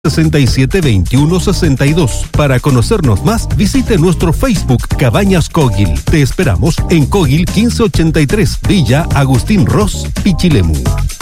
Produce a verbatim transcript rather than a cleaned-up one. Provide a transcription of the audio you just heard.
sesenta y siete veintiuno sesenta y dos. Para conocernos más, visite nuestro Facebook Cabañas Cogil. Te esperamos en Cogil quince ochenta y tres, Villa Agustín Ross, Pichilemu.